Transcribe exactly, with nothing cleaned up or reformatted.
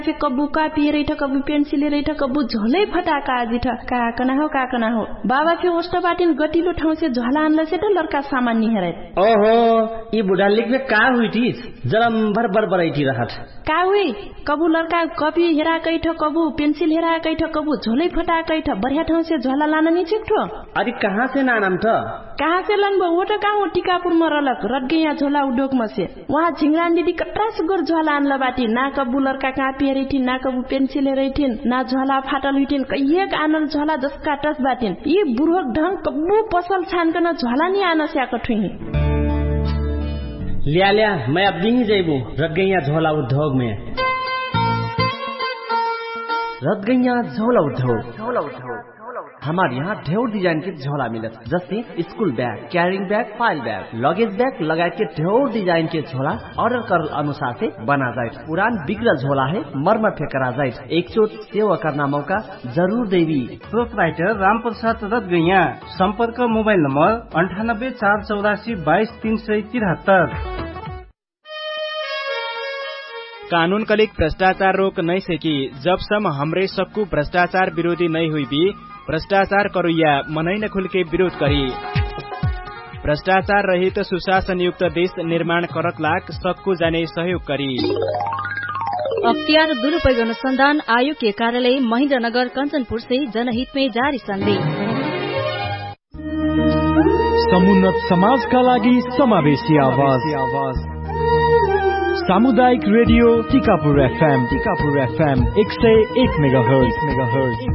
से कबू कापी रही था कबू पेंसिल रही था कबू झोले फटाका आजी था का कना हो का कना हो बाबा फिर ओस्ट बाटिन गटिलो ठाउँ से झोला आनला से त लड़का सामान नि हेरे ओहो ई बुढ़ा लिख में का हुई थी जलम भर भर बरई थी रहत का हुई कबू लड़का कॉपी हेरा कई ठ कबू पेंसिल हेरा कई ठ कबू झोले फटा कई ठ बढ़िया ठाउँ से झोला लाना नि छिक्ठो अरे कहाँ से नाम था कहाँ से लन वो तो कहाँ टीकापुर में रलक रट गई यहाँ झोला उद्योग में से वहाँ झिंगरान दीदी कटरास गोर झोला आनला बाटी ना कबू लड़का कापी हेरी थी ना कबू पेंसिल हेरी थी ना झोला फाटल हुई थी कहिए आनल झोला जसका टस बाटिन ये बुढ़क ढंग कबू पसल छान कर झोला नहीं आना से आकठुई लिया लिया मैं अब नहीं जाइबू रट गई यहाँ झोला उद्योग में रट गई यहाँ झोला उद्योग झोला उद्योग हमारे यहाँ ढेर डिजाइन के झोला मिलत जैसे school bag carrying bag file bag luggage bag लगाए के ढेर डिजाइन के झोला ऑर्डर कर अनुसार से बना जाए पुरान बिगड़ल झोला है मरम्मत करा जाए एक चोट सेवा करना मौका जरूर देवी प्रोपराइटर राम प्रसाद रत गैया संपर्क मोबाइल नंबर अंठानब्बे चार चौरासी बाईस तीन सौ तिहत्तर। कानून कलिक भ्रष्टाचार रोक नहीं सकी जब सम हमरे सबको भ्रष्टाचार विरोधी नहीं हुई भी भ्रष्टाचार करुया मनै न खुल के विरोध करी भ्रष्टाचार रहित सुशासन युक्त देश निर्माण करक लाग सबको जाने सहयोग करी। अख्तियार दुरुपयोग अनुसंधान आयोग के कार्यालय महेंद्रनगर कंचनपुर से जनहित में जारी संदेश। समुन्नत समाज का लागि समावेशी आवाज सामुदायिक radio Tikapur FM Tikapur FM एक सय एक मेगाहर्ज मेगाहर्ज